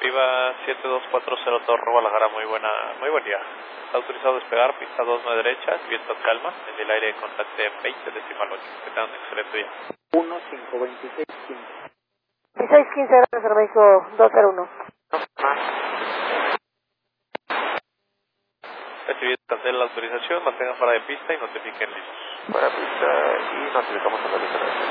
Viva 7240 Guadalajara, muy buen día. Está autorizado despegar, pista 29 derecha, viento en calma, en el aire contacte 20 decimal 8. Que tengan un excelente día. 152615. 1615, gracias, México 201. Recibido, cancela la autorización, mantengan fuera de pista y notifiquen listos. Para pista y notificamos a la lista.